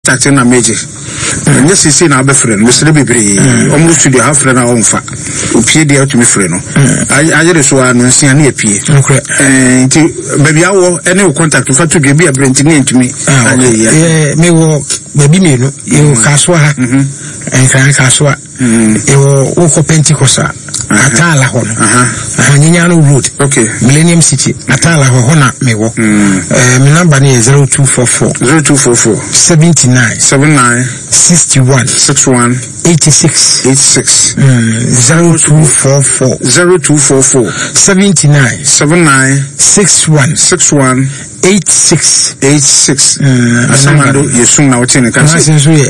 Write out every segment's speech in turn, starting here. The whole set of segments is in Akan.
Tacting a major. Yes, you see now, be friend, Mr. Bibri, almost to the half friend on fat. Upie the ultimate friend. I just want to see an EP. And baby, I will any contact to to be a brenting into me. Me will maybe me, you Caswa and Caswa, you Oko Pentecosta. Atala Hona, Niano Road, okay, Millennium City, Atala Hona, me walk. Number is 0244 79 61 86 0244 79 61 86 Asamando yesum na wote ne kanse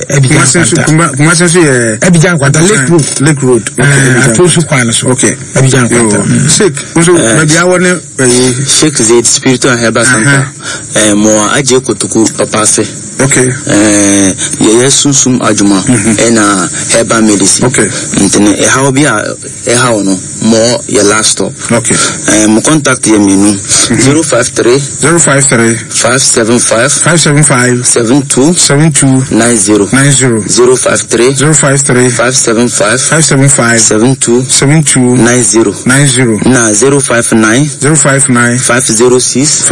Abidjan kwanta Lake Road atosu kwana so okay Abidjan kwanta Sheikh so baby awone Sheikh Zaid Spiritual Herbal Center mo aje kotuku papase okay yesunsum adwuma na herbal medicine okay ntene how be how no more your last stop okay mo contact ye menu 053 575 72 90 053 575 72 90 na 059 506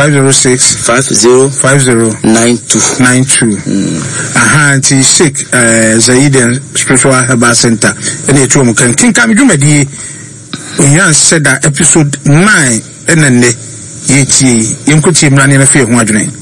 5092 anti Sheikh Zaid Spiritual Herbal Center ene etu mu kan kinka dwumadi onyan said that episode 9 enenne yeti yenkuti mrane na fe ho adwene